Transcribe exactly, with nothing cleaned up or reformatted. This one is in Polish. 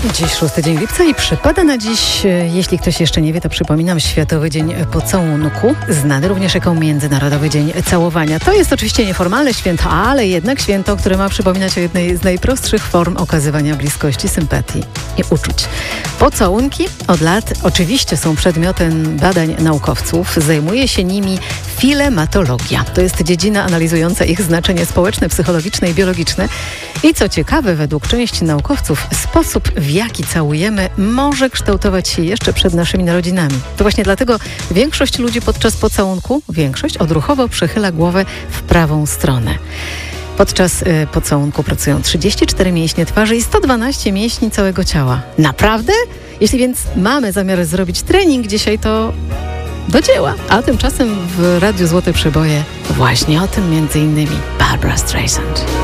Dziś szósty dzień lipca i przypada na dziś, jeśli ktoś jeszcze nie wie, to przypominam, Światowy Dzień Pocałunku, znany również jako Międzynarodowy Dzień Całowania. To jest oczywiście nieformalne święto, ale jednak święto, które ma przypominać o jednej z najprostszych form okazywania bliskości, sympatii i uczuć. Pocałunki od lat oczywiście są przedmiotem badań naukowców. Zajmuje się nimi filematologia. To jest dziedzina analizująca ich znaczenie społeczne, psychologiczne i biologiczne. I co ciekawe, według części naukowców, sposób, w jaki całujemy, może kształtować się jeszcze przed naszymi narodzinami. To właśnie dlatego większość ludzi podczas pocałunku, większość odruchowo przechyla głowę w prawą stronę. Podczas y, pocałunku pracują trzydzieści cztery mięśnie twarzy i sto dwanaście mięśni całego ciała. Naprawdę? Jeśli więc mamy zamiar zrobić trening dzisiaj, to do dzieła. A tymczasem w Radiu Złote Przeboje właśnie o tym między innymi Barbra Streisand.